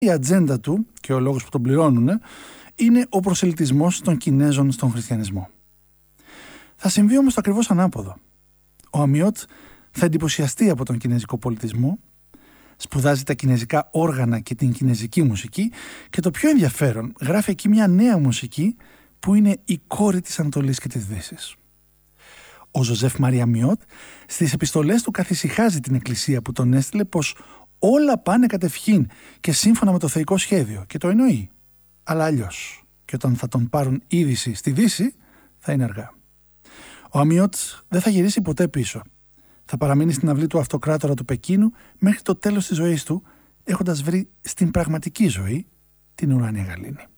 Η ατζέντα του και ο λόγος που τον πληρώνουν είναι ο προσελητισμός των Κινέζων στον χριστιανισμό. Θα συμβεί όμως το ακριβώς ανάποδο. Ο Αμιότ θα εντυπωσιαστεί από τον κινέζικο πολιτισμό, σπουδάζει τα κινέζικα όργανα και την κινέζικη μουσική και το πιο ενδιαφέρον, γράφει εκεί μια νέα μουσική που είναι η κόρη της Ανατολής και της Δύσης. Ο Ζωζεφ Μαρία Αμιότ στις επιστολές του καθησυχάζει την εκκλησία που τον έστειλε πως όλα πάνε κατευχήν και σύμφωνα με το θεϊκό σχέδιο, και το εννοεί. Αλλά αλλιώς, και όταν θα τον πάρουν είδηση στη Δύση θα είναι αργά. Ο Αμιότ δεν θα γυρίσει ποτέ πίσω. Θα παραμείνει στην αυλή του αυτοκράτορα του Πεκίνου μέχρι το τέλος της ζωής του, έχοντας βρει στην πραγματική ζωή την ουράνια γαλήνη.